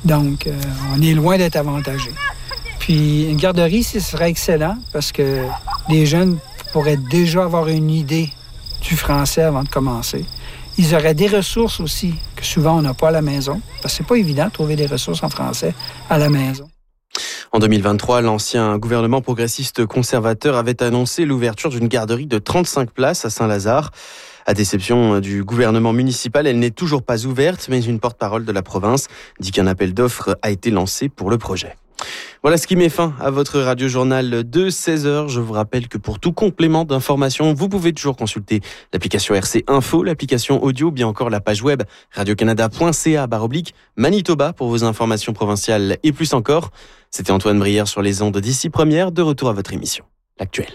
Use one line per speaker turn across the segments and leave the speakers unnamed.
Donc, on est loin d'être avantagé. Puis, une garderie, ce serait excellent parce que les jeunes pourraient déjà avoir une idée du français avant de commencer. Ils auraient des ressources aussi que souvent on n'a pas à la maison, parce que c'est pas évident de trouver des ressources en français à la maison.
En 2023, l'ancien gouvernement progressiste conservateur avait annoncé l'ouverture d'une garderie de 35 places à Saint-Lazare. À déception du gouvernement municipal, elle n'est toujours pas ouverte, mais une porte-parole de la province dit qu'un appel d'offres a été lancé pour le projet. Voilà ce qui met fin à votre radio-journal de 16h. Je vous rappelle que pour tout complément d'information, vous pouvez toujours consulter l'application RC Info, l'application audio, bien encore la page web radiocanada.ca/Manitoba pour vos informations provinciales et plus encore. C'était Antoine Brière sur les ondes d'Ici Première, de retour à votre émission, L'Actuel.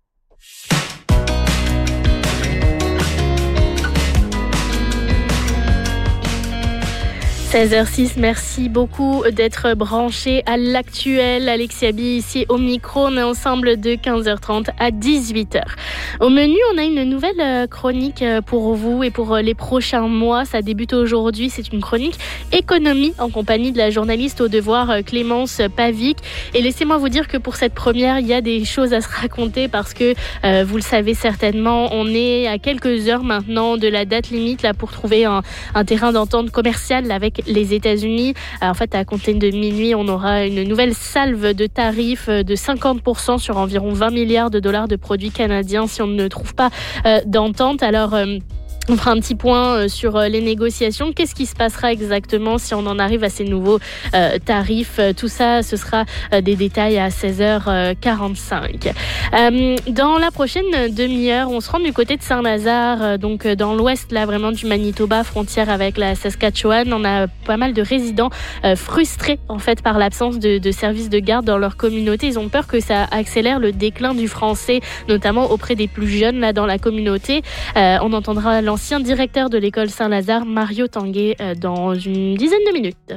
– 16h06, merci beaucoup d'être branchés à l'Actuel. Alexia Bi ici au micro, on est ensemble de 15h30 à 18h. Au menu, on a une nouvelle chronique pour vous et pour les prochains mois. Ça débute aujourd'hui, c'est une chronique économie en compagnie de la journaliste au devoir Clémence Pavic. Et laissez-moi vous dire que pour cette première, il y a des choses à se raconter parce que, vous le savez certainement, on est à quelques heures maintenant de la date limite là, pour trouver un terrain d'entente commerciale avec les États-Unis. En fait, à compter de minuit, on aura une nouvelle salve de tarifs de 50% sur environ 20 milliards de dollars de produits canadiens si on ne trouve pas d'entente. Alors, on fera un petit point sur les négociations. Qu'est-ce qui se passera exactement si on en arrive à ces nouveaux tarifs? Tout ça, ce sera des détails à 16h45. Dans la prochaine demi-heure, on se rend du côté de Saint-Lazare, donc dans l'ouest là, vraiment du Manitoba, frontière avec la Saskatchewan. On a pas mal de résidents frustrés en fait par l'absence de services de garde dans leur communauté. Ils ont peur que ça accélère le déclin du français, notamment auprès des plus jeunes là dans la communauté. On entendra l'ancien directeur de l'école Saint-Lazare, Mario Tanguay, dans une dizaine de minutes.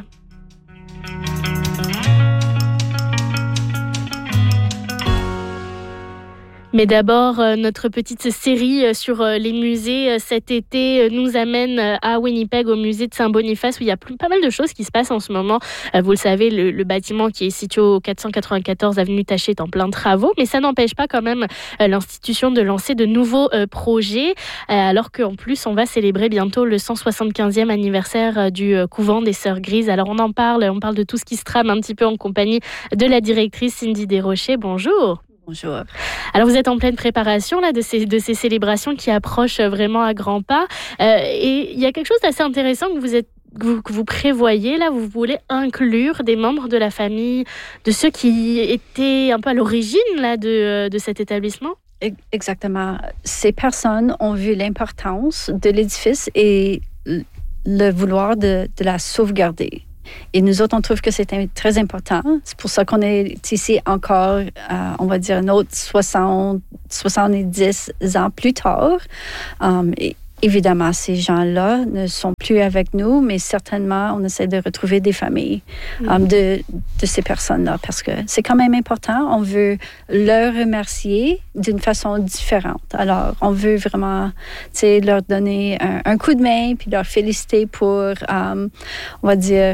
Mais d'abord, notre petite série sur les musées cet été nous amène à Winnipeg, au musée de Saint-Boniface, où il y a pas mal de choses qui se passent en ce moment. Vous le savez, le bâtiment qui est situé au 494 avenue Taché est en plein travaux, mais ça n'empêche pas quand même l'institution de lancer de nouveaux projets, alors qu'en plus, on va célébrer bientôt le 175e anniversaire du couvent des Sœurs Grises. Alors on parle de tout ce qui se trame un petit peu en compagnie de la directrice Cindy Desrochers. Bonjour.
Bonjour.
Alors vous êtes en pleine préparation là, de ces célébrations qui approchent vraiment à grands pas. Et il y a quelque chose d'assez intéressant que vous prévoyez là. Vous voulez inclure des membres de la famille, de ceux qui étaient un peu à l'origine là, de cet établissement.
Exactement. Ces personnes ont vu l'importance de l'édifice et le vouloir de la sauvegarder. Et nous autres, on trouve que c'est très important. C'est pour ça qu'on est ici encore, on va dire, un autre 70 ans plus tard. Et évidemment, ces gens-là ne sont plus avec nous, mais certainement, on essaie de retrouver des familles de ces personnes-là parce que c'est quand même important. On veut leur remercier d'une façon différente. Alors, on veut vraiment leur donner un coup de main puis leur féliciter pour, on va dire,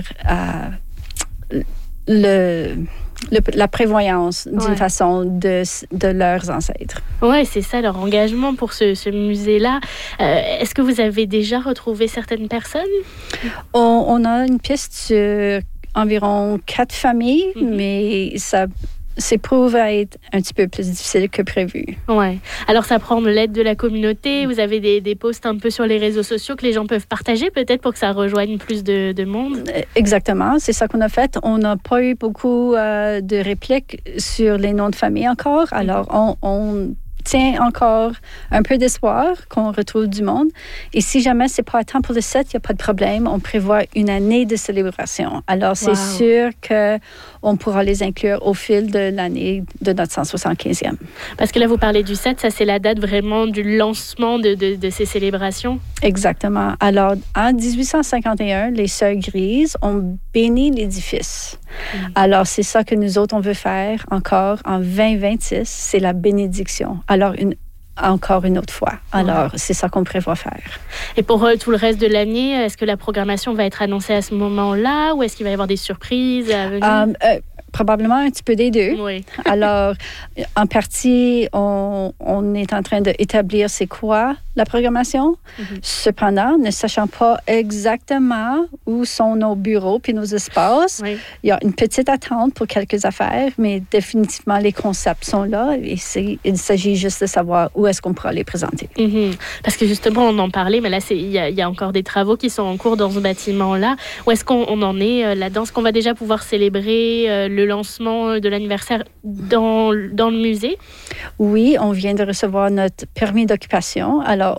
la prévoyance d'une façon de leurs ancêtres.
Oui, c'est ça leur engagement pour ce musée-là. Est-ce que vous avez déjà retrouvé certaines personnes?
On a une piste sur environ 4 familles, mais ça s'éprouve à être un petit peu plus difficile que prévu.
Ouais. Alors, ça prend l'aide de la communauté. Vous avez des posts un peu sur les réseaux sociaux que les gens peuvent partager, peut-être pour que ça rejoigne plus de monde?
Exactement. C'est ça qu'on a fait. On n'a pas eu beaucoup de répliques sur les noms de famille encore. Alors, on tient encore un peu d'espoir qu'on retrouve du monde. Et si jamais c'est pas à temps pour le 7, il n'y a pas de problème. On prévoit une année de célébration. Alors, c'est sûr qu'on pourra les inclure au fil de l'année de notre 175e.
Parce que là, vous parlez du 7, ça, c'est la date vraiment du lancement de ces célébrations?
Exactement. Alors, en 1851, les Sœurs Grises ont béni l'édifice. Alors, c'est ça que nous autres, on veut faire encore en 2026, c'est la bénédiction. Alors, encore une autre fois. Alors, c'est ça qu'on prévoit faire.
Et pour tout le reste de l'année, est-ce que la programmation va être annoncée à ce moment-là ou est-ce qu'il va y avoir des surprises à venir?
Probablement un petit peu des deux.
Oui.
Alors, en partie, on est en train d'établir c'est quoi la programmation. Cependant, ne sachant pas exactement où sont nos bureaux puis nos espaces, il y a une petite attente pour quelques affaires, mais définitivement, les concepts sont là et il s'agit juste de savoir où est-ce qu'on pourra les présenter.
Parce que justement, on en parlait, mais là, il y a encore des travaux qui sont en cours dans ce bâtiment-là. Où est-ce qu'on en est là-dedans? Est-ce qu'on va déjà pouvoir célébrer le lancement de l'anniversaire dans le musée?
Oui, on vient de recevoir notre permis d'occupation. Alors,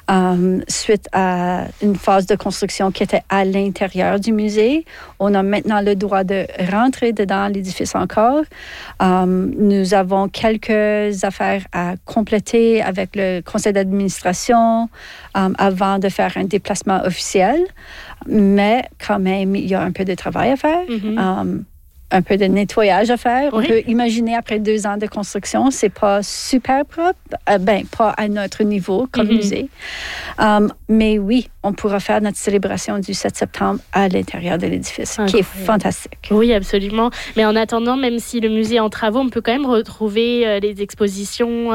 suite à une phase de construction qui était à l'intérieur du musée, on a maintenant le droit de rentrer dedans l'édifice encore. Nous avons quelques affaires à compléter avec le conseil d'administration avant de faire un déplacement officiel. Mais quand même, il y a un peu de travail à faire. Un peu de nettoyage à faire. On peut imaginer, après 2 ans de construction, c'est pas super propre. Pas à notre niveau comme musée. Mais oui, on pourra faire notre célébration du 7 septembre à l'intérieur de l'édifice, qui est fantastique.
Oui, absolument. Mais en attendant, même si le musée est en travaux, on peut quand même retrouver les expositions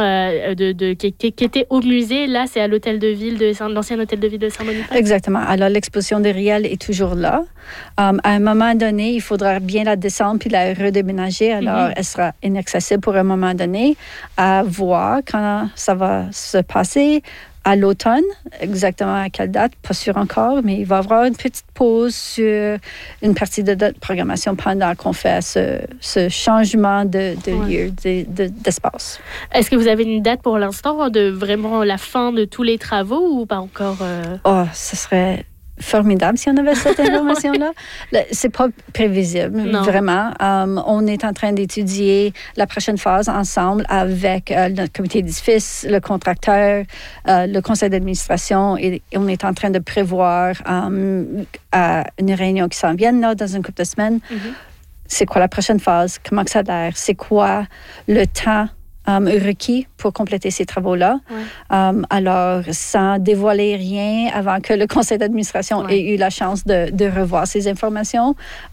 qui étaient au musée. Là, c'est à l'hôtel de ville l'ancien hôtel de ville de Saint-Boniface.
Exactement. Alors, l'exposition de Riel est toujours là. À un moment donné, il faudra bien la descendre puis la redéménager. Alors, elle sera inaccessible pour un moment donné. À voir quand ça va se passer. À l'automne, exactement à quelle date, pas sûr encore, mais il va y avoir une petite pause sur une partie de notre programmation pendant qu'on fait ce changement de lieu, d'espace.
Est-ce que vous avez une date pour l'instant de vraiment la fin de tous les travaux ou pas encore?
Ce serait formidable si on avait cette information-là. C'est pas prévisible, vraiment. On est en train d'étudier la prochaine phase ensemble avec notre comité d'édifice, le contracteur, le conseil d'administration et on est en train de prévoir une réunion qui s'en vient là, dans une couple de semaines. C'est quoi la prochaine phase? Comment que ça a l'air? C'est quoi le temps requis pour compléter ces travaux-là. Alors, sans dévoiler rien avant que le conseil d'administration ait eu la chance de revoir ces informations,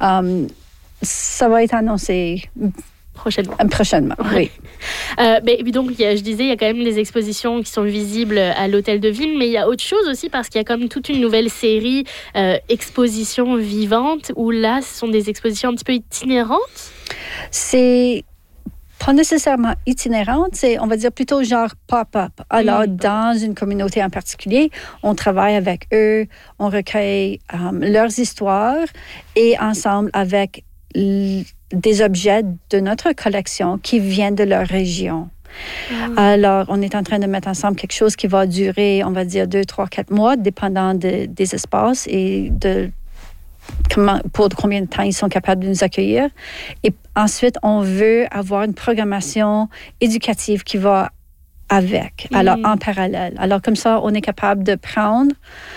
ça va être annoncé prochainement, oui.
Donc, je disais, il y a quand même des expositions qui sont visibles à l'Hôtel de Ville, mais il y a autre chose aussi parce qu'il y a comme toute une nouvelle série expositions vivantes où là, ce sont des expositions un petit peu itinérantes.
C'est pas nécessairement itinérante, c'est, on va dire, plutôt genre pop-up. Alors, dans une communauté en particulier, on travaille avec eux, on recueille leurs histoires et ensemble avec des objets de notre collection qui viennent de leur région. Alors, on est en train de mettre ensemble quelque chose qui va durer, on va dire, 2, 3, 4 mois, dépendant des espaces et pour combien de temps ils sont capables de nous accueillir. Et ensuite, on veut avoir une programmation éducative qui va avec, alors en parallèle. Alors comme ça, on est capable de prendre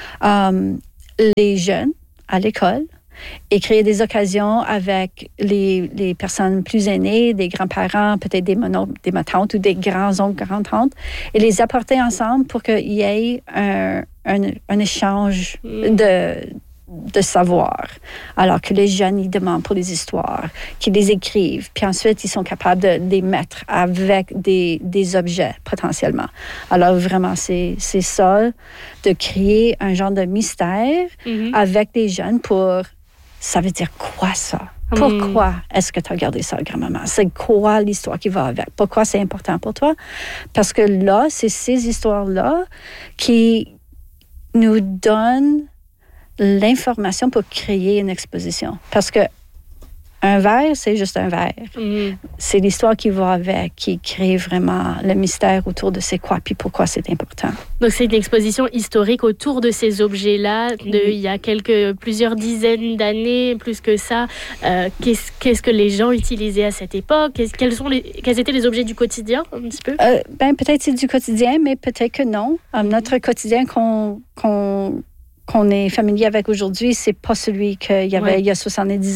les jeunes à l'école et créer des occasions avec les personnes plus aînées, des grands-parents, peut-être des tantes ou des grands-oncles, grands-tantes, et les apporter ensemble pour qu'il y ait un échange de savoir, alors que les jeunes, ils demandent pour les histoires, qu'ils les écrivent, puis ensuite, ils sont capables de les mettre avec des objets, potentiellement. Alors, vraiment, c'est ça, de créer un genre de mystère avec des jeunes pour... Ça veut dire quoi, ça? Pourquoi est-ce que tu as gardé ça, grand-maman? C'est quoi l'histoire qui va avec? Pourquoi c'est important pour toi? Parce que là, c'est ces histoires-là qui nous donnent l'information pour créer une exposition. Parce que un verre, c'est juste un verre. C'est l'histoire qui va avec, qui crée vraiment le mystère autour de c'est quoi, puis pourquoi c'est important.
Donc, c'est une exposition historique autour de ces objets-là, il y a plusieurs dizaines d'années, plus que ça. Qu'est-ce que les gens utilisaient à cette époque? Quels étaient les objets du quotidien, un petit peu?
Peut-être c'est du quotidien, mais peut-être que non. Notre quotidien qu'on est familier avec aujourd'hui, c'est pas celui qu'il y avait il y a 70 ans.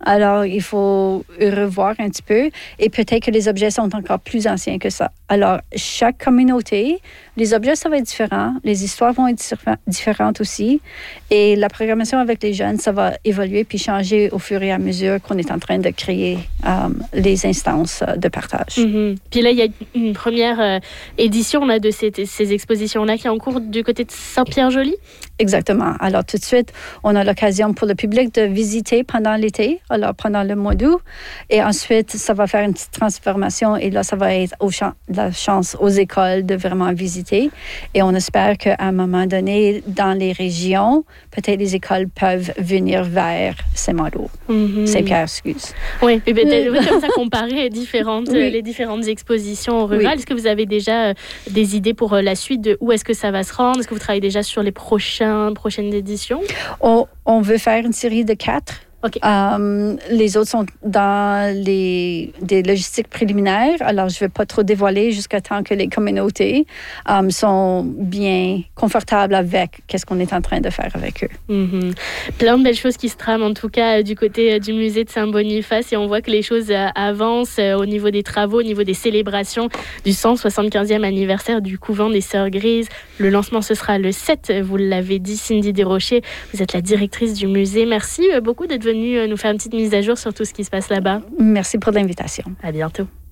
Alors, il faut revoir un petit peu. Et peut-être que les objets sont encore plus anciens que ça. Alors, chaque communauté, les objets, ça va être différent. Les histoires vont être différentes aussi. Et la programmation avec les jeunes, ça va évoluer puis changer au fur et à mesure qu'on est en train de créer les instances de partage.
Mm-hmm. Puis là, il y a une première édition là, de ces expositions-là qui est en cours du côté de Saint-Pierre-Joli.
Exactement. Alors, tout de suite, on a l'occasion pour le public de visiter pendant l'été, alors pendant le mois d'août. Et ensuite, ça va faire une petite transformation. Et là, ça va être la chance aux écoles de vraiment visiter. Et on espère qu'à un moment donné, dans les régions, peut-être les écoles peuvent venir vers Saint-Malo.
Mm-hmm.
Saint-Pierre, excuse.
Oui, et peut-être comme ça comparer les différentes expositions rurales.
Oui.
Est-ce que vous avez déjà des idées pour la suite de où est-ce que ça va se rendre? Est-ce que vous travaillez déjà sur les prochaines éditions?
On veut faire une série de 4.
Okay.
Les autres sont dans des logistiques préliminaires. Alors, je ne vais pas trop dévoiler jusqu'à temps que les communautés sont bien confortables avec qu'est-ce qu'on est en train de faire avec eux.
Mm-hmm. Plein de belles choses qui se trament, en tout cas, du côté du musée de Saint-Boniface. Et on voit que les choses avancent au niveau des travaux, au niveau des célébrations du 175e anniversaire du couvent des Sœurs Grises. Le lancement, ce sera le 7, vous l'avez dit, Cindy Desrochers. Vous êtes la directrice du musée. Merci beaucoup d'être venue nous faire une petite mise à jour sur tout ce qui se passe là-bas.
Merci pour l'invitation.
À bientôt.